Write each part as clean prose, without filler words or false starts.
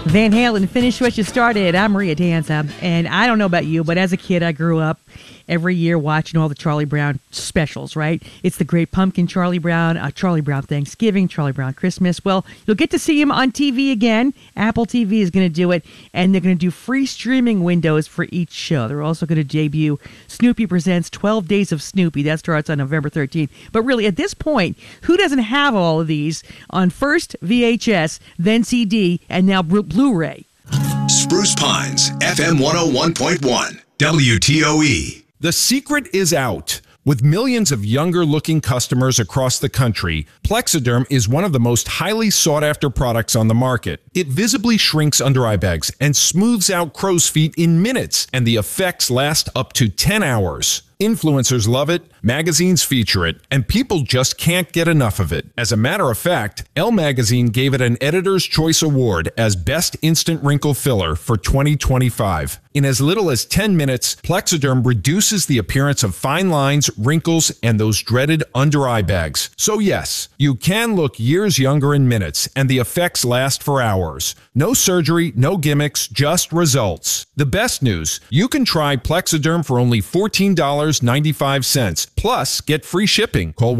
Van Halen, Finish What You Started. I'm Maria Danza, and I don't know about you, but as a kid, I grew up every year watching all the Charlie Brown specials, right? It's the Great Pumpkin, Charlie Brown, Charlie Brown Thanksgiving, Charlie Brown Christmas. Well, you'll get to see him on TV again. Apple TV is going to do it, and they're going to do free streaming windows for each show. They're also going to debut Snoopy Presents 12 Days of Snoopy. That starts on November 13th. But really, at this point, who doesn't have all of these on first VHS, then CD, and now Blu-ray? Spruce Pines, FM 101.1, WTOE. The secret is out. With millions of younger-looking customers across the country, Plexiderm is one of the most highly sought-after products on the market. It visibly shrinks under-eye bags and smooths out crow's feet in minutes, and the effects last up to 10 hours. Influencers love it, magazines feature it, and people just can't get enough of it. As a matter of fact, Elle Magazine gave it an Editor's Choice Award as Best Instant Wrinkle Filler for 2025. In as little as 10 minutes, Plexiderm reduces the appearance of fine lines, wrinkles, and those dreaded under-eye bags. So yes, you can look years younger in minutes, and the effects last for hours. No surgery, no gimmicks, just results. The best news, you can try Plexiderm for only $14.95. Plus, get free shipping. Call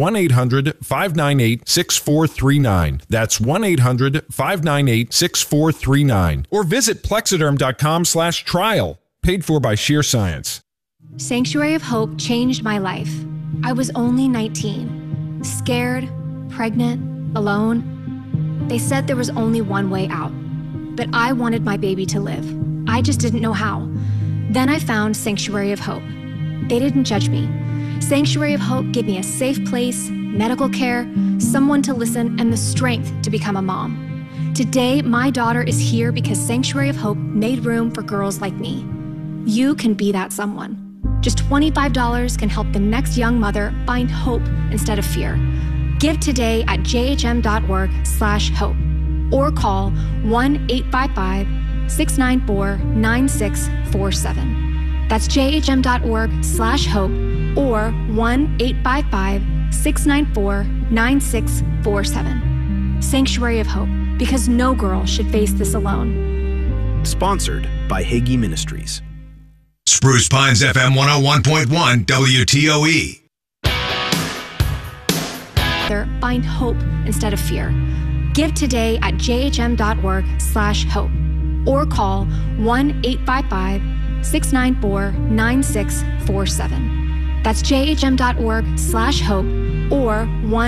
1-800-598-6439. That's 1-800-598-6439. Or visit plexiderm.com/trial. Paid for by Sheer Science. Sanctuary of Hope changed my life. I was only 19, scared, pregnant, alone. They said there was only one way out, but I wanted my baby to live. I just didn't know how. Then I found Sanctuary of Hope. They didn't judge me. Sanctuary of Hope gave me a safe place, medical care, someone to listen, and the strength to become a mom. Today, my daughter is here because Sanctuary of Hope made room for girls like me. You can be that someone. Just $25 can help the next young mother find hope instead of fear. Give today at jhm.org/hope or call 1-855-694-9647. That's jhm.org/hope or 1-855-694-9647. Sanctuary of Hope, because no girl should face this alone. Sponsored by Hagee Ministries. Spruce Pines, FM 101.1, WTOE. Find hope instead of fear. Give today at jhm.org/hope or call 1-855-694-9647. That's jhm.org/hope or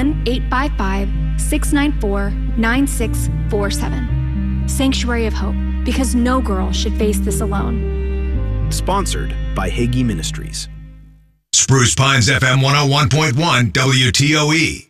1-855-694-9647. Sanctuary of Hope, because no girl should face this alone. Sponsored by Hagee Ministries. Spruce Pines, FM 101.1, WTOE.